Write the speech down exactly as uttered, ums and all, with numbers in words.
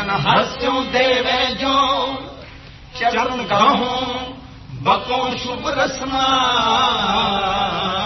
नयन हस्यों देवे जो चरण गाहों बको शुभ रसना